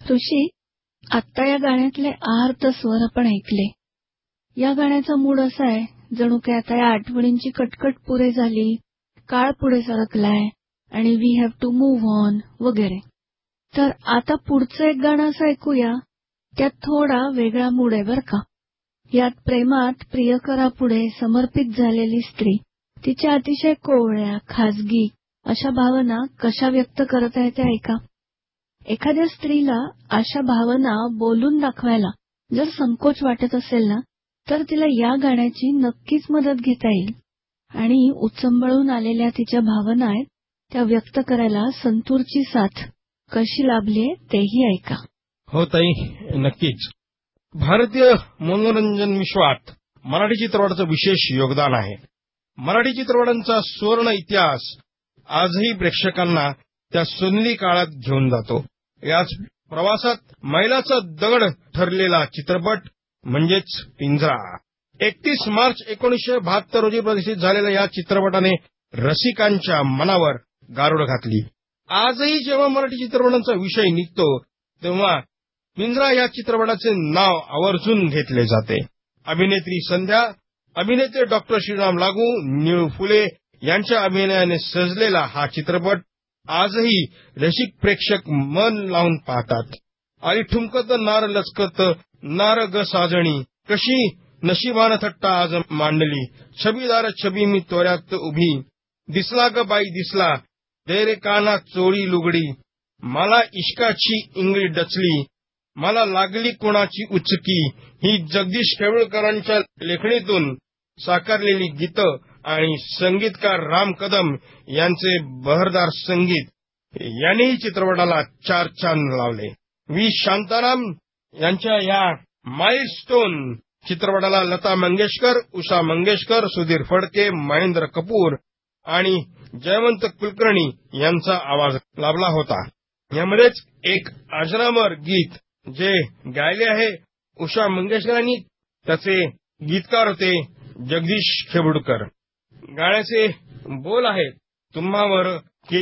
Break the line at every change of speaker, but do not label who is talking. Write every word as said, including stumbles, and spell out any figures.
ऋषी, आत्ता या गाण्यातले आर्त स्वर आपण ऐकले. या गाण्याचा मूड असा आहे जणू काय आता या आठवणींची कटकट पुरे झाली, काळ पुढे सरकलाय आणि we have to move on वगैरे. तर आता पुढचं एक गाणं असं ऐकूया, त्यात थोडा वेगळा मूड आहे बरं का. यात प्रेमात प्रियकरापुढे समर्पित झालेली स्त्री तिच्या अतिशय कोवळ्या, खाजगी अशा भावना कशा व्यक्त करत आहे ते ऐका. एखाद्या स्त्रीला अशा भावना बोलून दाखवायला जर संकोच वाटत असेल ना, तर तिला या गाण्याची नक्कीच मदत घेता येईल आणि उचंबळून आलेल्या तिच्या भावना आहेत त्या व्यक्त करायला संतूरची साथ कशी लाभलीये तेही ऐका.
हो ताई, नक्कीच. भारतीय मनोरंजन विश्वात मराठी चित्रपटाचं विशेष योगदान आहे. मराठी चित्रपटांचा सुवर्ण इतिहास आजही प्रेक्षकांना त्या सोनेरी काळात घेऊन जातो. याच प्रवासात मैलाचा दगड ठरलेला चित्रपट म्हणजेच पिंजरा. एकतीस मार्च एकोणीसशे बहात्तर रोजी प्रदर्शित झालेल्या या चित्रपटाने रसिकांच्या मनावर गारुड घातली. आजही जेव्हा मराठी चित्रपटांचा विषय निघतो तेव्हा पिंजरा या चित्रपटाचे नाव आवर्जून घेतले जाते. अभिनेत्री संध्या, अभिनेते डॉक्टर श्रीराम लागू, निळू फुले यांच्या अभिनयाने सजलेला हा चित्रपट आजही रसिक प्रेक्षक मन लावून पाहतात. आली ठुमकत नार लचकत, नार ग साजणी, कशी नशिबान थट्टा आज मांडली, छबीदार छबी मी तोऱ्यात उभी, दिसला ग बाई दिसला, दे रे काना चोळी लुगडी, मला इश्काची इंगळी डचली, मला लागली कोणाची उचकी, ही जगदीश खेवळकरांच्या लेखणीतून साकारलेली गीतं आणि संगीतकार राम कदम यांचे बहरदार संगीत यांनीही चित्रपटाला चार चांद लावले. व्ही शांताराम यांच्या या माइलस्टोन चित्रपटाला लता मंगेशकर, उषा मंगेशकर, सुधीर फडके, महेंद्र कपूर आणि जयवंत कुलकर्णी यांचा आवाज लाभला होता. यामध्येच एक अजरामर गीत जे गायले आहे उषा मंगेशकरांनी, त्याचे गीतकार होते जगदीश खेबुडकर. गाण्याचे बोल आहेत, तुम्हावर